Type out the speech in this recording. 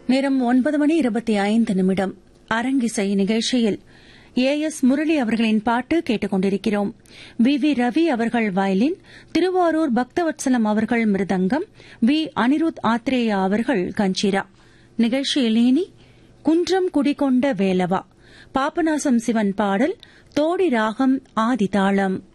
நேரம் 9:25 அரங்கிசை நிகழ்ச்சியில் ஏ.எஸ். முரளி அவர்களின் பாட்டு கேட்டுக் கொண்டிருக்கிறோம். வி. ரவி அவர்கள் வயலின், திருவாரூர் பக்தவத்சலம் அவர்கள் மிருதங்கம், வி. அனிருத் ஆத்ரேயா அவர்கள் கஞ்சிரா. நிகழ்ச்சியில் இனி குன்றம் குடிகொண்ட வேலவா, பாபநாசம் சிவன் பாடல், தோடி ராகம் ஆதிதாளம்.